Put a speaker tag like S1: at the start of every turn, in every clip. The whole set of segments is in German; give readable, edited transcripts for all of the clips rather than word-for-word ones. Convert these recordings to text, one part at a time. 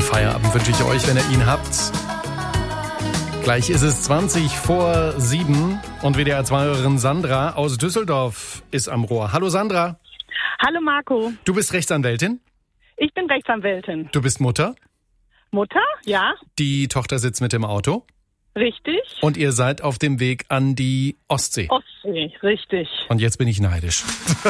S1: Feierabend wünsche ich euch, wenn ihr ihn habt. Gleich ist es 7:20 und WDR2-Hörerin Sandra aus Düsseldorf ist am Rohr. Hallo Sandra.
S2: Hallo Marco.
S1: Du bist Rechtsanwältin?
S2: Ich bin Rechtsanwältin.
S1: Du bist Mutter?
S2: Mutter? Ja.
S1: Die Tochter sitzt mit im Auto?
S2: Richtig.
S1: Und ihr seid auf dem Weg an die Ostsee?
S2: Ostsee, richtig.
S1: Und jetzt bin ich neidisch.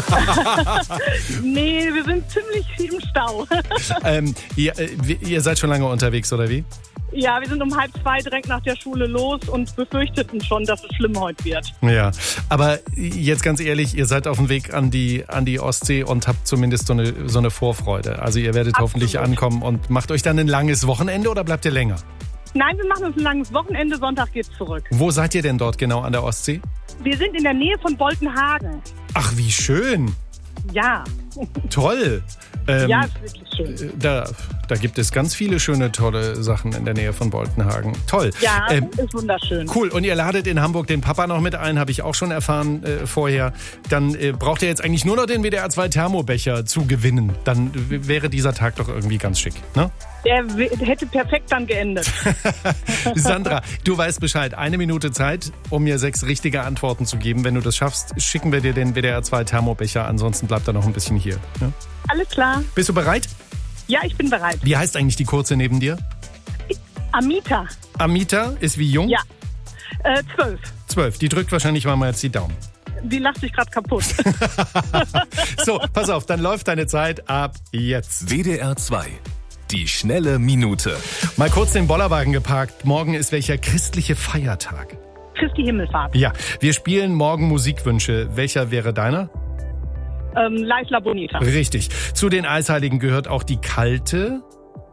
S2: Nee, wir sind ziemlich im Stau.
S1: Ihr seid schon lange unterwegs, oder wie?
S2: Ja, wir sind um 1:30 direkt nach der Schule los und befürchteten schon, dass es schlimm heute wird.
S1: Ja, aber jetzt ganz ehrlich, ihr seid auf dem Weg an die Ostsee und habt zumindest so eine Vorfreude. Also ihr werdet hoffentlich ankommen und macht euch dann ein langes Wochenende oder bleibt ihr länger?
S2: Nein, wir machen uns ein langes Wochenende, Sonntag geht's zurück.
S1: Wo seid ihr denn dort genau an der Ostsee?
S2: Wir sind in der Nähe von Boltenhagen.
S1: Ach, wie schön.
S2: Ja.
S1: Toll.
S2: Ja, ist wirklich schön.
S1: Da gibt es ganz viele schöne, tolle Sachen in der Nähe von Boltenhagen. Toll.
S2: Ja, ist wunderschön.
S1: Cool. Und ihr ladet in Hamburg den Papa noch mit ein, habe ich auch schon erfahren vorher. Dann braucht ihr jetzt eigentlich nur noch den WDR 2 Thermobecher zu gewinnen. Dann wäre dieser Tag doch irgendwie ganz schick, ne?
S2: Der hätte perfekt dann geendet.
S1: Sandra, du weißt Bescheid. 1 Minute Zeit, um mir 6 richtige Antworten zu geben. Wenn du das schaffst, schicken wir dir den WDR 2 Thermobecher. Ansonsten bleibt er noch ein bisschen hier. Ja?
S2: Alles klar.
S1: Bist du bereit?
S2: Ja, ich bin bereit.
S1: Wie heißt eigentlich die Kurze neben dir?
S2: Amita.
S1: Amita ist wie jung?
S2: Ja. 12.
S1: 12. Die drückt wahrscheinlich mal jetzt die Daumen.
S2: Die lacht sich gerade kaputt.
S1: So, pass auf, dann läuft deine Zeit ab jetzt.
S3: WDR 2. Die schnelle Minute.
S1: Mal kurz den Bollerwagen geparkt. Morgen ist welcher christliche Feiertag?
S2: Christi Himmelfahrt.
S1: Ja, wir spielen morgen Musikwünsche. Welcher wäre deiner?
S2: La Isla Bonita.
S1: Richtig. Zu den Eisheiligen gehört auch die kalte...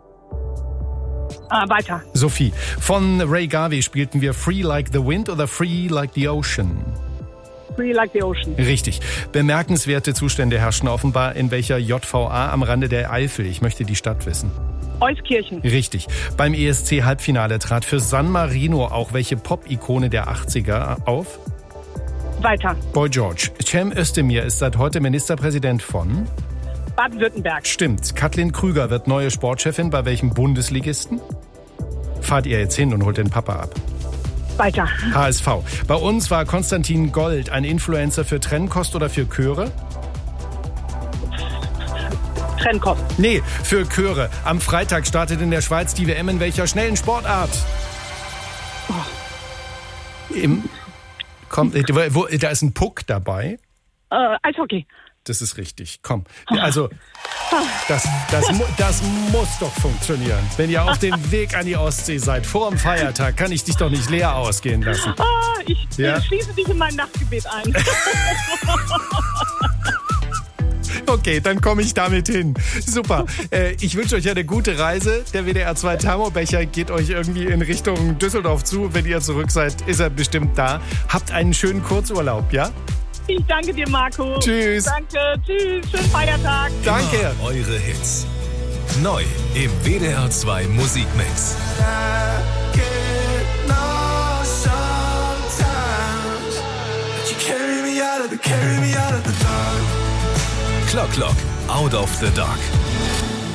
S2: Weiter.
S1: Sophie. Von Ray Garvey spielten wir Free Like the Wind oder Free Like the Ocean?
S2: Free Like the Ocean.
S1: Richtig. Bemerkenswerte Zustände herrschen offenbar in welcher JVA am Rande der Eifel? Ich möchte die Stadt wissen.
S2: Euskirchen.
S1: Richtig. Beim ESC-Halbfinale trat für San Marino auch welche Pop-Ikone der 80er auf?
S2: Weiter.
S1: Boy George. Cem Özdemir ist seit heute Ministerpräsident von?
S2: Baden-Württemberg.
S1: Stimmt. Kathleen Krüger wird neue Sportchefin bei welchem Bundesligisten? Fahrt ihr jetzt hin und holt den Papa ab?
S2: Weiter.
S1: HSV. Bei uns war Konstantin Gold ein Influencer für Trennkost oder für Chöre?
S2: Trennkost.
S1: Nee, für Chöre. Am Freitag startet in der Schweiz die WM in welcher schnellen Sportart? Da ist ein Puck dabei.
S2: Eishockey.
S1: Das ist richtig. Komm. Also, das muss doch funktionieren. Wenn ihr auf dem Weg an die Ostsee seid, vor dem Feiertag, kann ich dich doch nicht leer ausgehen lassen.
S2: Ich schließe dich in mein Nachtgebet ein.
S1: Okay, dann komme ich damit hin. Super. Ich wünsche euch eine gute Reise. Der WDR 2 Thermobecher geht euch irgendwie in Richtung Düsseldorf zu. Wenn ihr zurück seid, ist er bestimmt da. Habt einen schönen Kurzurlaub, ja?
S2: Ich danke dir, Marco.
S1: Tschüss.
S2: Danke, tschüss. Schönen Feiertag.
S1: Danke.
S3: Immer eure Hits. Neu im WDR 2 Musikmix. Clock, Out of the Dark.